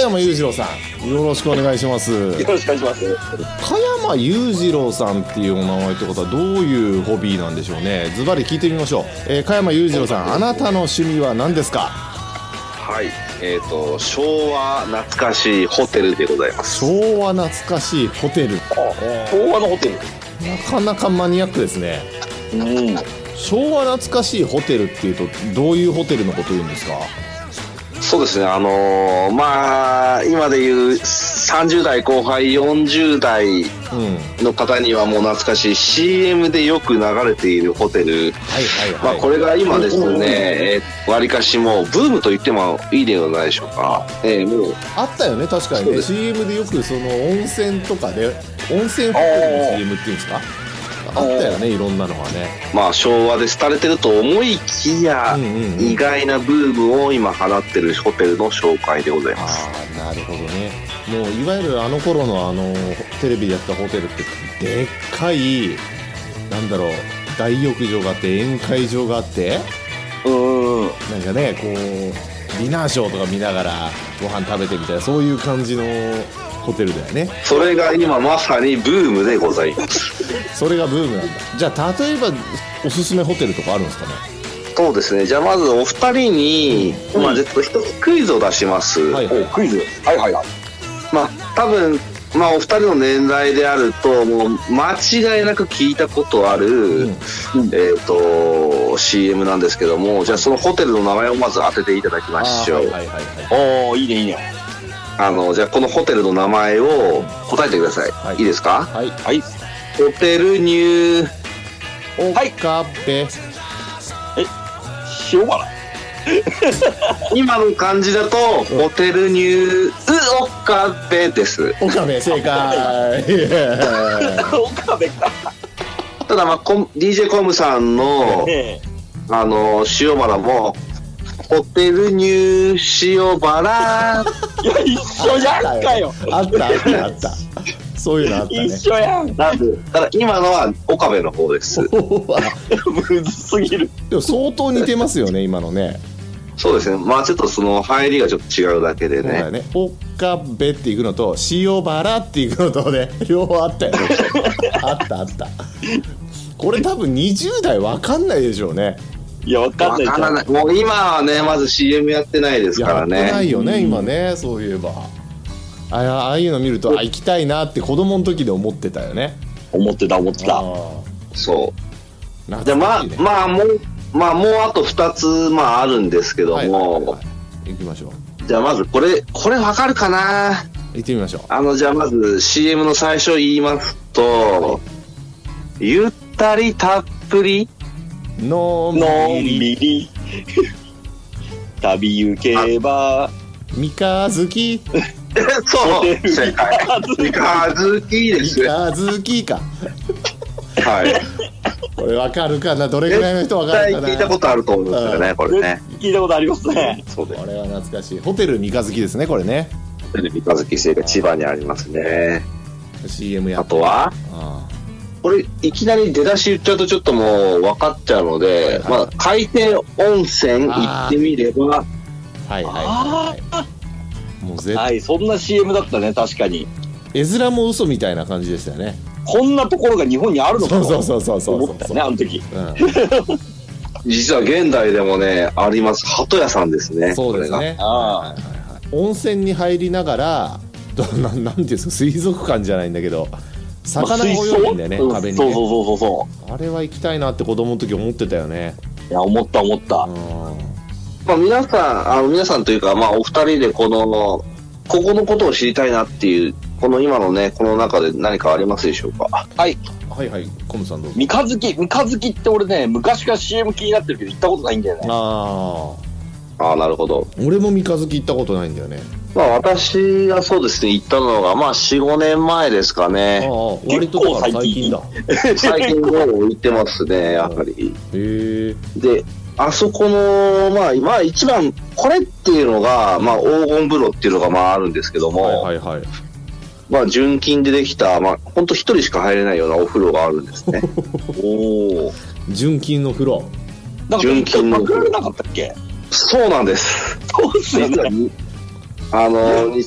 山裕次郎さん、よろしくお願いします。 よろしくお願いします。 加山裕次郎さんっていうお名前ってことはどういうホビーなんでしょうね。ズバリ聞いてみましょう。加山裕次郎さん、あなたの趣味は何ですか？ はい、昭和懐かしいホテルでございます。 昭和懐かしいホテル。 昭和のホテル。 なかなかマニアックですね。昭和懐かしいホテルっていうとどういうホテルのことを言うんですか？ そうですね、まあ今でいう30代後輩40代の方にはもう懐かしい CM でよく流れているホテル、まあこれが今ですね、わりかしもうブームと言ってもいいではないでしょうか。もうあったよね、確かにね。 CM でよくその温泉とかで温泉ホテルの CM っていうんですか、あったよね、いろんなのがね。まあ昭和で廃れてると思いきや、意外なブームを今放ってるホテルの紹介でございます。 ああ、なるほどね。もういわゆるあの頃のテレビでやったホテルってでっかい、なんだろう、大浴場があって宴会場があって、なんかね、こうディナーショーとか見ながらご飯食べてみたいな、そういう感じのホテルだよね。 それが今まさにブームでございます。 それがブームなんだ。じゃあ例えばおすすめホテルとかあるんですかね？ そうですね、じゃあまずお二人に、まあちょっと一つクイズを出します。クイズ。まあ多分まあお二人の年代であるともう間違いなく聞いたことある、CM なんですけども、じゃあそのホテルの名前をまず当てていただきましょう。おお、いいねいいね。じゃあこのホテルの名前を答えてください。いいですか？はい。ホテルニュー岡部。 塩原。今の感じだとホテルニュー岡部です。 岡部正解。 岡部か。ただまあDJ コムさんの塩原もホテルニュー塩原。いや一緒じゃんかよ。 あったそういうのあったね。 一緒やん。なんでただ今のは岡部の方です。むずすぎる。 でも相当似てますよね、今のね。 そうですね、まあちょっとその入りがちょっと違うだけでね。 岡部っていくのと塩原っていくのとね、両方あったよね。あったこれ多分20代わかんないでしょうね。 いや、わかんない。もう今はね、まず CM やってないですからね。 やってないよね、今ね。そういえばああいうの見ると行きたいなって子供の時で思ってたよね。思ってた。 そう。じゃあまあもうあと2つあるんですけども、 行きましょう。じゃあまずこれわかるかな。 行ってみましょう。 じゃあまず CM の最初言いますと、ゆったりたっぷりのんびり旅行けば三日月。 そう正解。三日月です。 三日月か。 はい。 これわかるかな、どれぐらいの人わかるかな。 聞いたことあると思うんですよね、これね。聞いたことありますね。 これは懐かしい。ホテル三日月ですね、これね。 ホテル三日月製が千葉にありますね。 CM やあとはこれいきなり出だし言っちゃうとちょっともう分かっちゃうので、まあ海底温泉行ってみれば。 もうはい、そんな CM だったね。確かに絵面も嘘みたいな感じでしたよね。 こんなところが日本にあるのかと思ったね、あの時。 実は現代でもねあります。鳩屋さんですね。 そうですね。温泉に入りながらなんていうんですか、水族館じゃないんだけど魚が泳いでんだよね、壁にね。あれは行きたいなって子供の時思ってたよね。 いや、思った。 まあ皆さんというか、まあお二人でここのことを知りたいなっていう、この今のね、この中で何かありますでしょうか。 はい、コムさんどうぞ。 三日月って俺ね、昔から CM 気になってるけど行ったことないんだよね。 ああ、なるほど。 俺も三日月行ったことないんだよね。 まあ私はそうですね、行ったのがまあ 4,5 年前ですかね。 割と最近だ。 最近もう行ってますね、やはり。で、あそこのまあ一番これっていうのがまあ黄金風呂っていうのがまああるんですけども、まあ純金でできた本当一人しか入れないようなお風呂があるんですね。 おお、純金の風呂。 純金の風呂なかったっけ？ そうなんです。 そうっすよね。